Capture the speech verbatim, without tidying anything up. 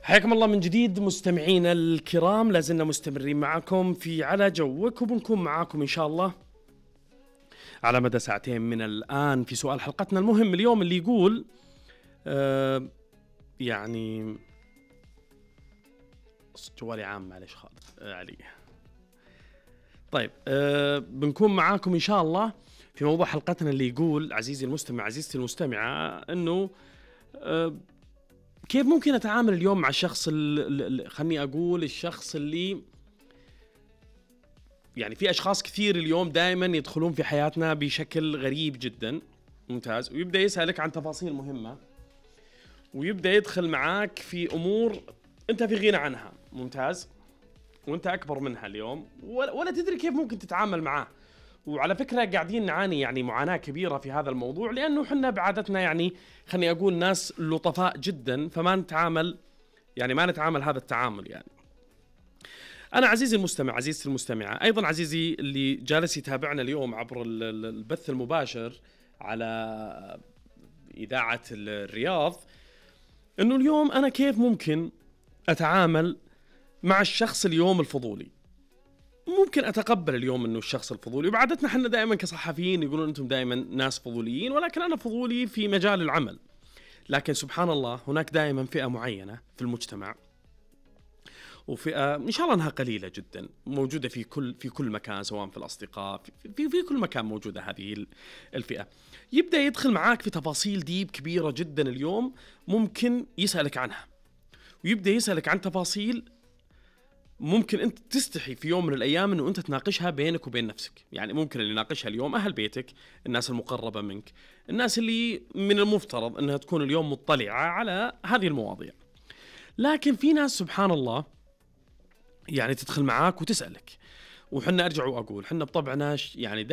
حياكم الله من جديد مستمعينا الكرام، لازلنا مستمرين معكم في على جوك، وبنكون معاكم إن شاء الله على مدى ساعتين من الآن في سؤال حلقتنا المهم اليوم اللي يقول آه يعني جوالي عام معلش خالد آه علي. طيب آه بنكون معاكم إن شاء الله في موضوع حلقتنا اللي يقول عزيزي المستمع عزيزتي المستمعة إنه آه كيف ممكن أتعامل اليوم مع الشخص اللي خلني أقول الشخص اللي يعني في أشخاص كثير اليوم دائما يدخلون في حياتنا بشكل غريب جدا. ممتاز. ويبدأ يسألك عن تفاصيل مهمة ويبدأ يدخل معاك في أمور أنت في غنى عنها. ممتاز. وأنت أكبر منها اليوم ولا تدري كيف ممكن تتعامل معاه. وعلى فكرة قاعدين نعاني يعني معاناة كبيرة في هذا الموضوع، لأنه حنا بعادتنا يعني خلني أقول ناس لطفاء جدا، فما نتعامل يعني ما نتعامل هذا التعامل. يعني أنا عزيزي المستمع عزيزتي المستمعة، أيضا عزيزي اللي جالس يتابعنا اليوم عبر البث المباشر على إذاعة الرياض، إنه اليوم أنا كيف ممكن أتعامل مع الشخص اليوم الفضولي. ممكن أتقبل اليوم إنه الشخص الفضولي، وبعادتنا حنا دائما كصحفيين يقولون أنتم دائما ناس فضوليين، ولكن أنا فضولي في مجال العمل. لكن سبحان الله هناك دائما فئة معينة في المجتمع، وفئة إن شاء الله أنها قليلة جدا موجودة في كل في كل مكان، سواء في الأصدقاء في في, في كل مكان موجودة هذه الفئة. يبدأ يدخل معاك في تفاصيل ديب كبيرة جدا اليوم ممكن يسألك عنها، ويبدأ يسألك عن تفاصيل ممكن أنت تستحي في يوم من الأيام أنه أنت تناقشها بينك وبين نفسك. يعني ممكن اللي يناقشها اليوم أهل بيتك، الناس المقربة منك، الناس اللي من المفترض أنها تكون اليوم مطلعة على هذه المواضيع. لكن في ناس سبحان الله يعني تدخل معاك وتسألك، وحنا أرجع وأقول حنا بطبعنا يعني